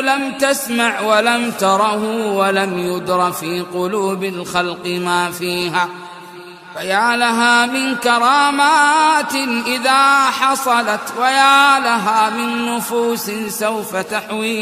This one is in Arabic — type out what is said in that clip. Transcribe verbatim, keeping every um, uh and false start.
لم تسمع ولم تره ولم يدر في قلوب الخلق ما فيها. فيا لها من كرامات إذا حصلت، ويا لها من نفوس سوف تحوي